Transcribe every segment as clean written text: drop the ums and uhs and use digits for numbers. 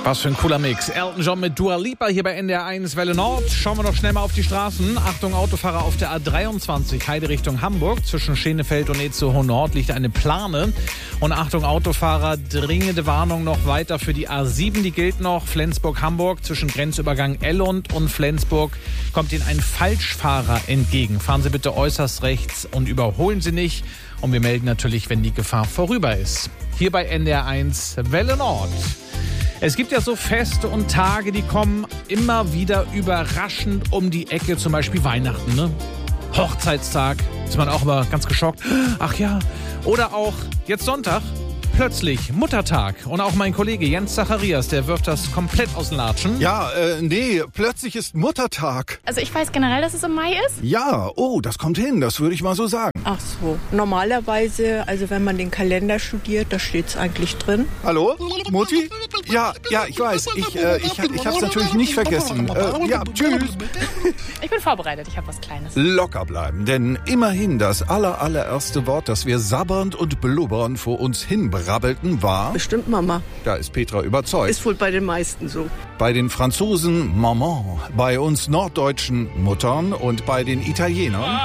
Was für ein cooler Mix. Elton John mit Dua Lipa hier bei NDR 1 Welle Nord. Schauen wir noch schnell mal auf die Straßen. Achtung, Autofahrer auf der A23, Heide Richtung Hamburg. Zwischen Schenefeld und Itzehoe Nord liegt eine Plane. Und Achtung, Autofahrer, dringende Warnung noch weiter für die A7. Die gilt noch. Flensburg-Hamburg zwischen Grenzübergang Ellund und Flensburg kommt Ihnen ein Falschfahrer entgegen. Fahren Sie bitte äußerst rechts und überholen Sie nicht. Und wir melden natürlich, wenn die Gefahr vorüber ist. Hier bei NDR 1 Welle Nord. Es gibt ja so Feste und Tage, die kommen immer wieder überraschend um die Ecke, zum Beispiel Weihnachten, ne? Hochzeitstag, ist man auch immer ganz geschockt. Ach ja, oder auch jetzt Sonntag, plötzlich Muttertag. Und auch mein Kollege Jens Zacharias, der wirft das komplett aus den Latschen. Ja, nee, plötzlich ist Muttertag. Also ich weiß generell, dass es im Mai ist. Ja, oh, das kommt hin, das würde ich mal so sagen. Ach so, normalerweise, also wenn man den Kalender studiert, da steht's eigentlich drin. Hallo, Mutti? Ja, ich weiß, ich hab's natürlich nicht vergessen. Ja, tschüss. Ich bin vorbereitet, ich habe was Kleines. Locker bleiben, denn immerhin das allererste Wort, das wir sabbernd und blubbernd vor uns hinbrabbelten, war... Bestimmt Mama. Da ist Petra überzeugt. Ist wohl bei den meisten so. Bei den Franzosen Maman, bei uns Norddeutschen Muttern und bei den Italienern...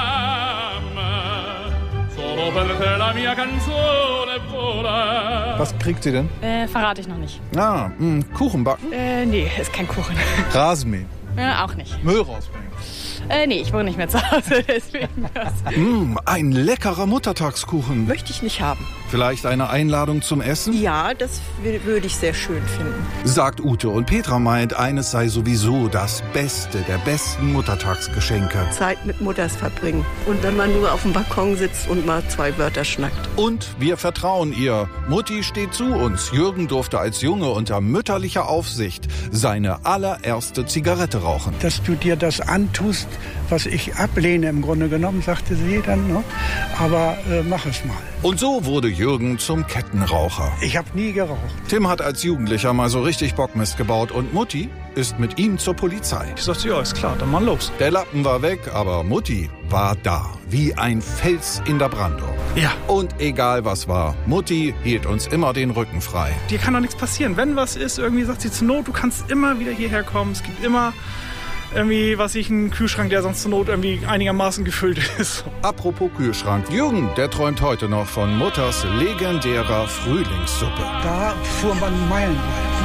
Was kriegt sie denn? Verrate ich noch nicht. Kuchen backen? Nee, ist kein Kuchen. Rasenmähen? Auch nicht. Müll rausbringen? Nee, ich wohne nicht mehr zu Hause, deswegen Ein leckerer Muttertagskuchen. Möchte ich nicht haben. Vielleicht eine Einladung zum Essen? Ja, das würde ich sehr schön finden. Sagt Ute, und Petra meint, eines sei sowieso das Beste der besten Muttertagsgeschenke. Zeit mit Mutters verbringen. Und wenn man nur auf dem Balkon sitzt und mal 2 Wörter schnackt. Und wir vertrauen ihr. Mutti steht zu uns. Jürgen durfte als Junge unter mütterlicher Aufsicht seine allererste Zigarette rauchen. Dass du dir das antust, was ich ablehne im Grunde genommen, sagte sie dann, ne? Aber mach es mal. Und so wurde Jürgen zum Kettenraucher. Ich habe nie geraucht. Tim hat als Jugendlicher mal so richtig Bockmist gebaut und Mutti ist mit ihm zur Polizei. Ich sagte, ja, ist klar, dann mal los. Der Lappen war weg, aber Mutti war da, wie ein Fels in der Brandung. Ja. Und egal was war, Mutti hielt uns immer den Rücken frei. Dir kann doch nichts passieren. Wenn was ist, irgendwie sagt sie zur Not, du kannst immer wieder hierher kommen. Es gibt immer irgendwie, einen Kühlschrank, der sonst zur Not irgendwie einigermaßen gefüllt ist. Apropos Kühlschrank, Jürgen, der träumt heute noch von Mutters legendärer Frühlingssuppe. Da fuhr man meilenweit.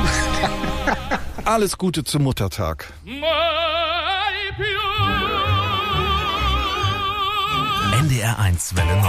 Alles Gute zum Muttertag. NDR 1 Welle Nord.